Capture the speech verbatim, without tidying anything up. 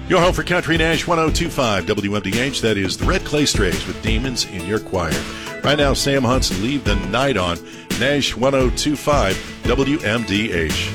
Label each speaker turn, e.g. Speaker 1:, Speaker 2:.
Speaker 1: Your home for Country Nash one oh two point five W M D H. That is the Red Clay Strays with Demons in Your Choir. Right now, Sam Hunt's Leave the Night On Nash one oh two point five W M D H.